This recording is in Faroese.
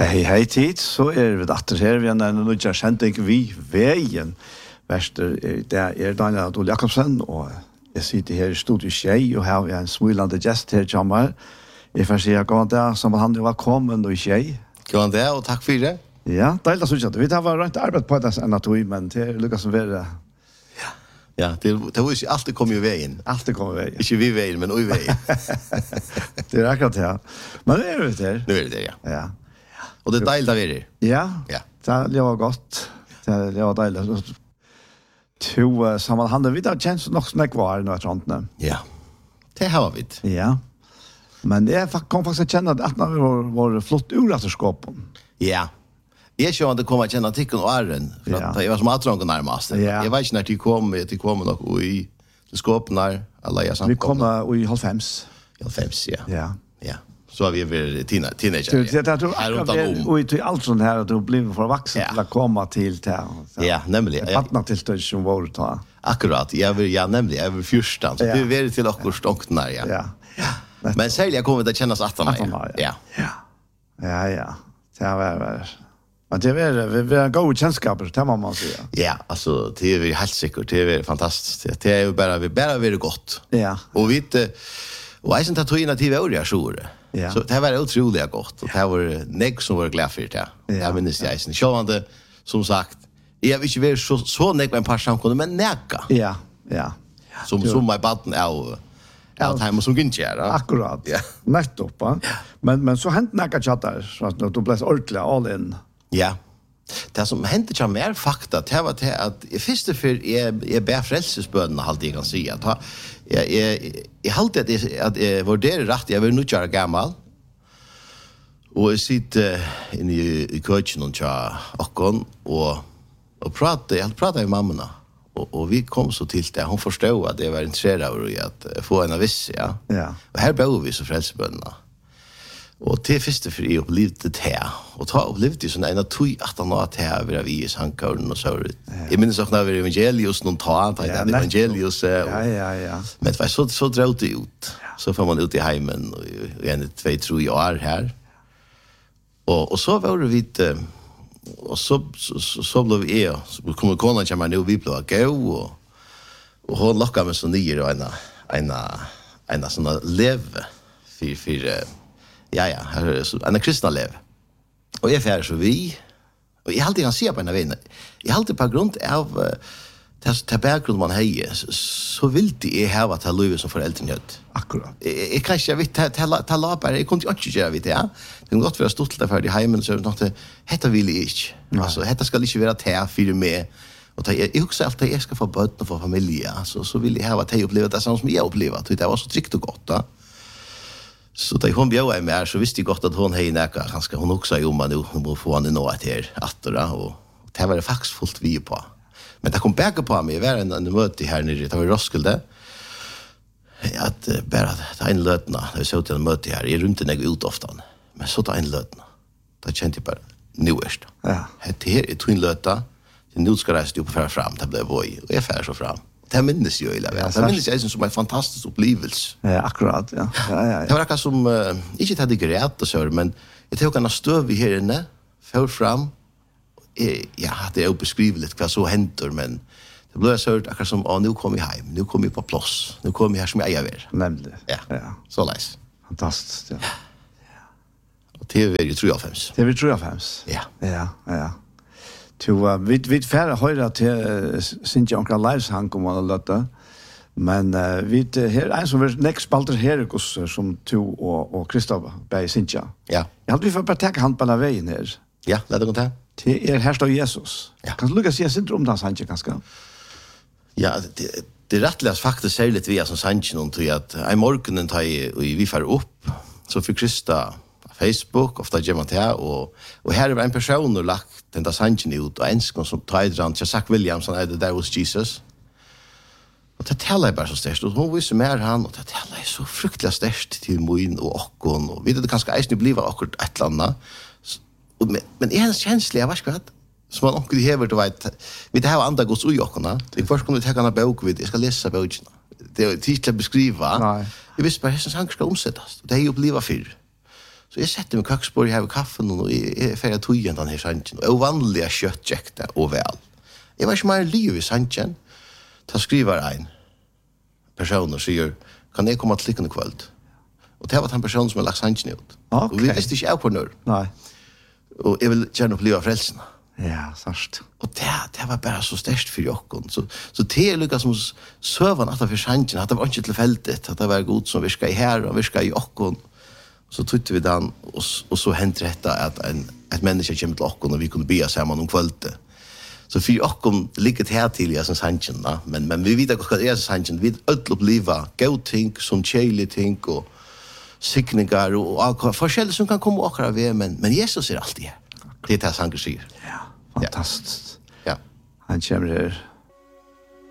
Hej tid, så vi datter her, vi har en nødja kjenting vi veien. Verster, det Daniel Adol Jakobsen, og jeg sitter her i studio Tjej, og her har vi en smilende gest her, Jamal. Jeg får si gå der, som han var kommet og Tjej. Gå der, og takk for det. Ja, deilig så ikke. Vi har vært arbeid på det anatomi, men det lykkes som være. Ja, det var ikke alltid kommet i veien. Alltid kommet i veien. Ikke vi veien, men i veien. Det akkurat det, ja. Men nu vi der. Nu det, ja. Ja. Og det deilig da vi det. Ja, ja. Det var godt. Det var deilig. To sammanhållande, vi har kjent nok som jeg var nå, Trondheim. Ja, det har vi. Ja. Men jeg kom faktisk til å kjenne at det var flott uretterskapen. Ja. Jeg kjønner at det kommer til å kjenne tikken og æren, for at jeg var som atrongen nærmest. Jeg vet ikke når de kom nok i skåpen der, alle jeg vi kom i 90. 90, ja. Ja. Ja. Så har vi vært teenager. Jeg tror akkurat alt sånt her, at du blir for vaksen til å komme til det. Ja, nemlig. Partner til det som var å ta. Akkurat, nemlig. Jeg var fyrstan, så det er til akkurat stonken der, ja. Men særlig jeg kommer til å kjenne oss 18 år. Ja. Ja. Det var... Men det är gode känskaper, det må man säga. Ja, alltså det är helt säkert, det är fantastiskt. Det är ju bara väldigt gott. Ja. Och vi och jag syns att in till våra sjöar. Ja. Så det var otroligt gott och det var näck som var glad för det. Jag minns jag sen. Sjövande som sagt, jag vill inte vara så näck med en par samkomna men näka. Ja. Som my button är allt hemma som inte är. Akkurat. Ja. Nettopp, va? Men så hänt näka chattar så att du blev ordentligt all in. Ja. Det som hände ju mer fakta det var det att först för jag ber frälsesbönen alltid jag kan säga att jag hållt att var det rätt jag var nu jag gammal och jag sitter inne i köket och jag pratade med mamma och vi kom så till det hon förstod att det var intresserad i att få en viss ja. Och här bor vi så frälsesbönerna. Och till första för jag upplevde det här. Och ta upplevde sån en tog att han att här vara vi i sankarn och så. Jag minns också när vi evangelius någon tar evangelius. Ja. Men det var så drog det ut. Så får man ut i hemmen och en 2-3 år här. Och så var det vid och så blev vi så kommer konan komma nu vi blev gå och hon lockade mig så ner och en sån lev för Ja, här är så en kristna lev. Och jag färd så vi och jag alltid kan se på en vän. Jag alltid på grund av det bakgrund man har så vill det är vad ta löv som föräldrarna gör. Akkurat. Jag kanske vet ta lapar. Jag kunde inte göra det ja. Det är gott för att stolt för i hemmen så något detta vill jag inte. Alltså detta ska inte vara tär för mig. Och jag också alltid jag ska få barn och få familj. Så vill jag ha att jag upplever det som jag upplever. Det var så tryggt och gott då. Så da hon bjöd mig mer så visste jag gott att hon hej näka ganska hon också jobbar nu hon får han nå att här attra och det var det faktiskt fullt vi på. Men det kom bäcka på mig var en möte här nere det var Roskilde. Att bara ta en lötna det så till en möte här i runt den ut ofta. Men så ta en lötna. Det kände jag bara nu först. Ja. Det här är twin löta. Nu ska det stå på fram det blev boy och jag fär så fram. Det minns jag illa väl. Det minns jag som en fantastisk upplevelse. Ja, akkurat, ja. Det var akkurat som inte hade grät och så men jag tog en stöv i här inne för fram. Ja, det är obeskrivligt vad så händer men det blev så akkurat som nu kommer jag hem. Nu kommer jag på plats. Nu kommer jag här som jag är. Nämligen. Ja. Så läs. Fantastiskt, ja. Och det är ju 3 av 5. Det är 3 av 5. Ja. Vi färre höra till Cynthia Onkra Lives han kommer att låta. Men vi här en som är next spalter Herikos som to och Kristoffer bei Cynthia. Ja. Jag hade vi för att ta hand på vägen här. Ja, låt det gå till. Det här står Jesus. Ja. Kan du lucka se syndrom där Cynthia ganska? Ja, det rättligas faktiskt säger lite vi som Cynthia någon tror att I morgonen tar vi far upp så för Krista Facebook ofta gör man det och här är en person och lagt den där sanningen ut och en som Tydrant jag sagt Williams han är det där was Jesus. Och det talar bara så stärkt och hon visste mer han och det talar så fruktligt stärkt till moin och okon och vet du kanske ärsni bliva akkurat ett landa. Men är en känsla vad ska det som man onkel häver då vet vi det har andra gods ojokna. Det först kommer det ta en bok vid jag ska läsa boken. Det är titlar beskriva. Jag visste bara hur sånt ska omsättas. Det är ju bliva för. Så jag sätter mig köksbord, jag har kaffen och jag är färdig tojen den här sanchen. Och vanliga köttjäkta och väl. Jag var inte mer liv i sanchen. Ta skriver en person och säger, kan jag komma till likken kväll? Och det var en person som har lagt sanchen ut. Okay. Och vi visste inte på nu. Nej. Och jag vill känna uppleva frälsarna. Ja, sørst. Och det var bara så störst för Jokon. Så det är lyckas som sövan att för sanchen, att det var inte tillfälligt, att det var god som viska i här och viska i Jokon. Så tyckte vi den och så hände detta att ett människa kommer till Jokon och vi kunde be samman om kvällte. Så för Jokon ligger det här till jag som sanchen, men vi vet att det är sanchen, vi uppleva god ting som kärlig ting och siktningar och forskjellig som kan komma och akkurat ved, men Jesus är alltid här. Det är det sanken säger. Ja, fantastiskt. Ja. Han kommer her